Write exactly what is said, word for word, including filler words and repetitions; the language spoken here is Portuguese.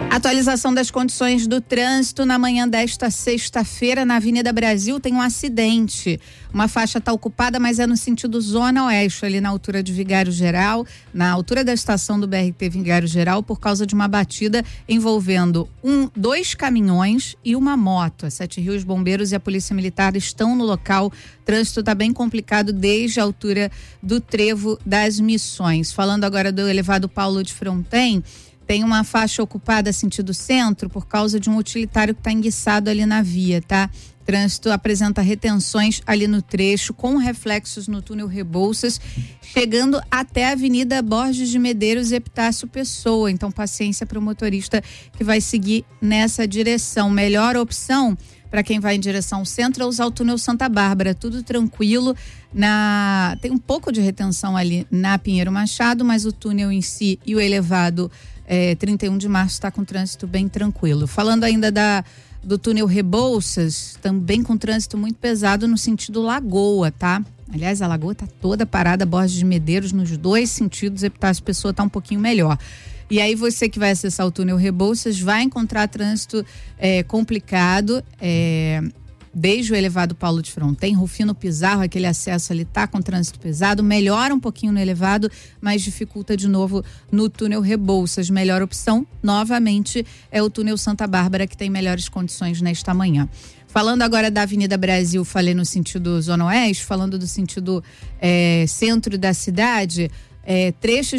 Atualização das condições do trânsito na manhã desta sexta-feira na Avenida Brasil tem um acidente. Uma faixa está ocupada, mas é no sentido zona oeste, ali na altura de Vigário Geral, na altura da estação do B R T Vigário Geral, por causa de uma batida envolvendo um, dois caminhões e uma moto. A Sete Rios Bombeiros e a Polícia Militar estão no local. O trânsito está bem complicado desde a altura do Trevo das Missões. Falando agora do elevado Paulo de Fronten, tem uma faixa ocupada sentido centro por causa de um utilitário que está enguiçado ali na via, tá? O trânsito apresenta retenções ali no trecho, com reflexos no túnel Rebouças, chegando até a Avenida Borges de Medeiros e Epitácio Pessoa. Então, paciência para o motorista que vai seguir nessa direção. Melhor opção para quem vai em direção ao centro é usar o túnel Santa Bárbara, tudo tranquilo. Na... Tem um pouco de retenção ali na Pinheiro Machado, mas o túnel em si e o elevado É, trinta e um de março está com trânsito bem tranquilo. Falando ainda da, do túnel Rebouças, também com trânsito muito pesado no sentido Lagoa, tá? Aliás, a Lagoa tá toda parada, Borges de Medeiros nos dois sentidos, Epitácio Pessoa tá um pouquinho melhor. E aí você que vai acessar o túnel Rebouças vai encontrar trânsito é, complicado, é, desde o elevado Paulo de Fronten, Rufino Pizarro, aquele acesso ali tá com trânsito pesado, melhora um pouquinho no elevado, mas dificulta de novo no túnel Rebouças. Melhor opção, novamente, é o túnel Santa Bárbara, que tem melhores condições nesta manhã. Falando agora da Avenida Brasil, falei no sentido Zona Oeste, falando do sentido é, centro da cidade, é, trechos